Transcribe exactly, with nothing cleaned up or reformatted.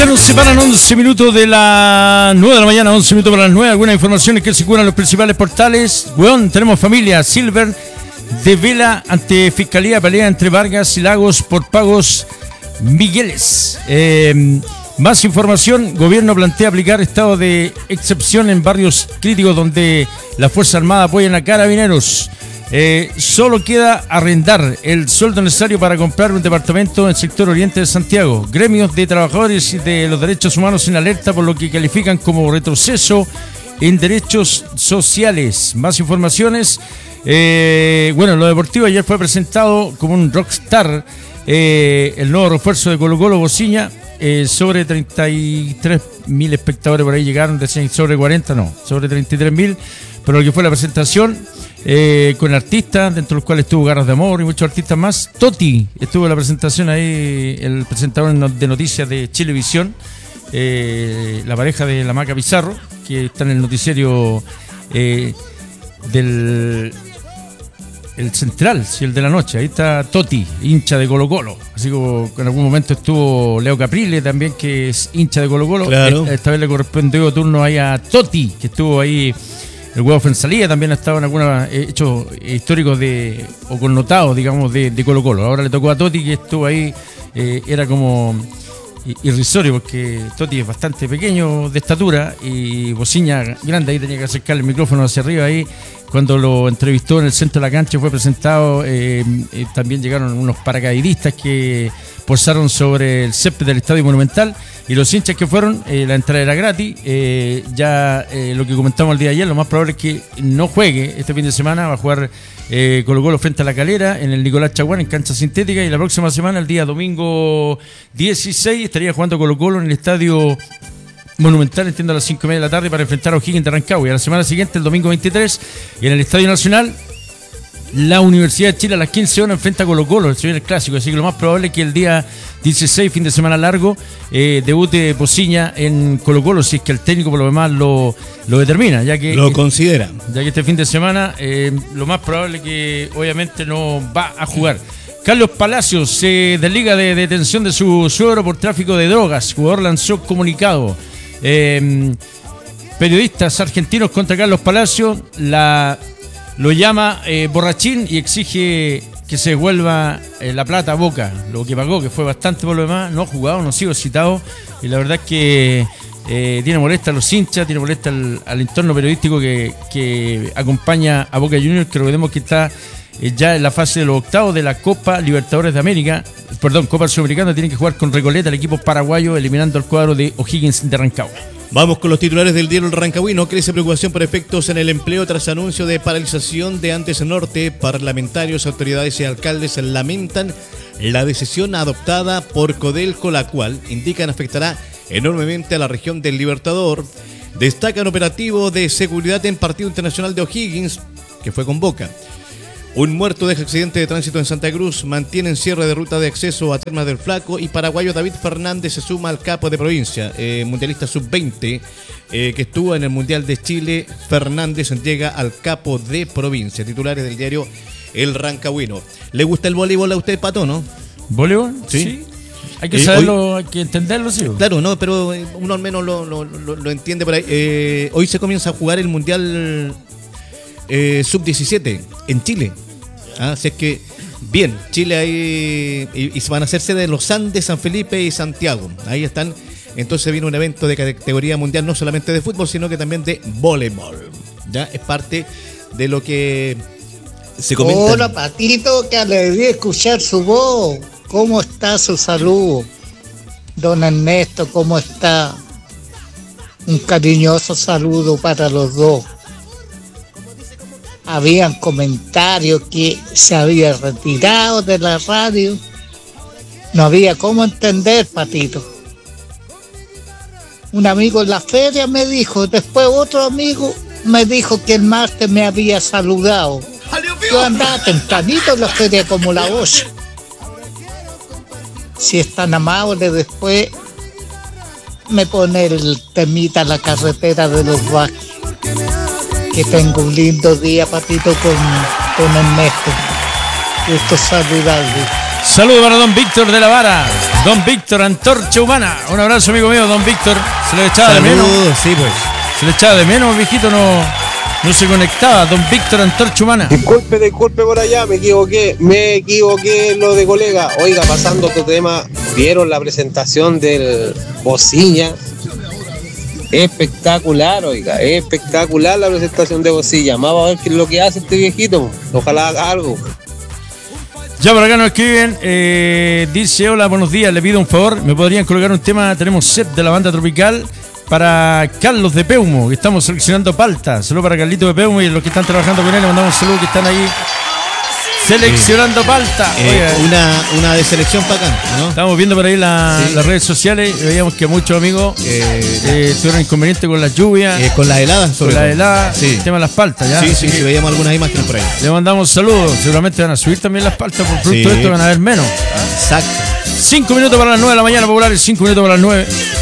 Ya nos separan once minutos de las nueve de la mañana, once minutos para las nueve. Algunas informaciones que circulan en los principales portales. Weón, tenemos familia Silver de vela ante Fiscalía, pelea entre Vargas y Lagos por pagos Migueles. Eh, más información, gobierno plantea aplicar estado de excepción en barrios críticos donde la Fuerza Armada apoyan a carabineros. Eh, solo queda arrendar el sueldo necesario para comprar un departamento en el sector oriente de Santiago. Gremios de trabajadores de los derechos humanos en alerta por lo que califican como retroceso en derechos sociales. Más informaciones. Eh, bueno, lo deportivo ayer fue presentado como un rockstar eh, el nuevo refuerzo de Colo Colo, Bociña. Eh, sobre treinta y tres mil espectadores por ahí llegaron, decían sobre cuarenta, no, sobre treinta y tres mil. Pero lo que fue la presentación eh, con artistas, dentro de los cuales estuvo Garras de Amor y muchos artistas más. Toti estuvo en la presentación ahí, el presentador de noticias de Chilevisión, eh, la pareja de la Maca Pizarro, que está en el noticiero eh, del el central, sí, el de la noche. Ahí está Toti, hincha de Colo Colo, así como en algún momento estuvo Leo Caprile también, que es hincha de Colo Colo. Claro. Esta vez le correspondió turno ahí a Toti, que estuvo ahí. El huevo Fensalía también ha estado en algunos hechos históricos de o connotados, digamos, de, de Colo Colo. Ahora le tocó a Toti, que estuvo ahí, eh, era como irrisorio, porque Toti es bastante pequeño de estatura y Bociña grande, ahí tenía que acercar el micrófono hacia arriba. Ahí cuando lo entrevistó en el centro de la cancha fue presentado, eh, eh, también llegaron unos paracaidistas que posaron sobre el césped del Estadio Monumental, y los hinchas que fueron, eh, la entrada era gratis. eh, ya eh, lo que comentamos el día de ayer, lo más probable es que no juegue este fin de semana. Va a jugar eh, Colo Colo frente a La Calera en el Nicolás Chaguán en cancha sintética, y la próxima semana, el día domingo dieciséis, estaría jugando Colo Colo en el Estadio Monumental, entiendo, a las cinco y media de la tarde, para enfrentar a O'Higgins de Rancagua. Y a la semana siguiente, el domingo veintitrés, y en el Estadio Nacional, la Universidad de Chile a las quince horas enfrenta a Colo Colo, el señor clásico. Así que lo más probable es que el día dieciséis, fin de semana largo, eh, debute Bociña en Colo Colo, si es que el técnico por lo demás lo, lo determina, ya que lo considera. Ya que este fin de semana eh, lo más probable es que obviamente no va a jugar. Carlos Palacios se desliga de detención de su suegro por tráfico de drogas. El jugador lanzó comunicado. Eh, periodistas argentinos contra Carlos Palacios, la lo llama eh, borrachín, y exige que se devuelva eh, la plata a Boca, lo que pagó, que fue bastante por lo demás. No ha jugado, no ha sido citado, y la verdad es que eh, tiene molesta a los hinchas, tiene molesta al, al entorno periodístico que, que acompaña a Boca Juniors, que recordemos que está eh, ya en la fase de los octavos de la Copa Libertadores de América, perdón, Copa Sudamericana. Tienen que jugar con Recoleta, el equipo paraguayo, eliminando al cuadro de O'Higgins de Rancagua. Vamos con los titulares del diario El Rancagüino. Crece preocupación por efectos en el empleo tras anuncio de paralización de Andes Norte. Parlamentarios, autoridades y alcaldes lamentan la decisión adoptada por Codelco, la cual, indican, afectará enormemente a la región del Libertador. Destacan operativo de seguridad en partido internacional de O'Higgins, que fue con Boca. Un muerto deja accidente de tránsito en Santa Cruz. Mantienen cierre de ruta de acceso a Termas del Flaco. Y paraguayo David Fernández se suma al capo de provincia. Eh, mundialista sub veinte eh, que estuvo en el Mundial de Chile. Fernández llega al capo de provincia. Titulares del diario El Rancagüino. ¿Le gusta el voleibol a usted, Pato, no? ¿Voleibol? Sí. Sí. Hay que Eh, saberlo, hoy, hay que entenderlo, sí. Claro, no, pero uno al menos lo, lo, lo, lo entiende por ahí. Eh, hoy se comienza a jugar el Mundial eh, sub diecisiete en Chile. Ah, así es que, bien, Chile ahí, y, y van a hacerse de los Andes, San Felipe y Santiago. Ahí están. Entonces viene un evento de categoría mundial, no solamente de fútbol, sino que también de voleibol. Ya es parte de lo que se comenta. Hola, Patito, que alegría escuchar su voz. ¿Cómo está su salud? Don Ernesto, ¿cómo está? Un cariñoso saludo para los dos. Habían comentarios que se había retirado de la radio. No había cómo entender, Patito. Un amigo en la feria me dijo, después otro amigo me dijo que el martes me había saludado. Yo andaba tempranito en la feria como la ocho. Si es tan amable, después me pone el temita a la carretera de los Vázquez. Que tenga un lindo día, Patito, con, con Ernesto. Gusto saludarle. saludo para don Víctor de la Vara. Don Víctor, Antorcha Humana. Un abrazo, amigo mío, don Víctor. Se le echaba Saludos, de menos. sí, pues. Se le echaba de menos, viejito, no, no se conectaba. Don Víctor, Antorcha Humana. Disculpe, disculpe por allá, me equivoqué, me equivoqué en lo de colega. Oiga, pasando otro tema, ¿vieron la presentación del Bocilla? Espectacular, oiga, espectacular la presentación de Bocilla. Vamos a ver qué es lo que hace este viejito. Ojalá haga algo. Ya por acá nos escriben, eh, dice: hola, buenos días, le pido un favor, ¿me podrían colocar un tema? Tenemos set de la banda tropical para Carlos de Peumo, que estamos seleccionando palta. Saludos para Carlito de Peumo y los que están trabajando con él, le mandamos saludos que están ahí seleccionando sí. palta. Eh, una, una de selección para acá, ¿no? Estamos viendo por ahí la, sí. las redes sociales y veíamos que muchos amigos eh, eh, tuvieron inconveniente con las lluvias. Eh, con las heladas, sobre Con las heladas, sí. el tema de las paltas, ¿ya? Sí, sí, sí, veíamos algunas imágenes por ahí. Le mandamos saludos, seguramente van a subir también las paltas, por producto sí. de esto van a haber menos. Exacto. Cinco minutos para las nueve de la mañana, populares, cinco minutos para las nueve.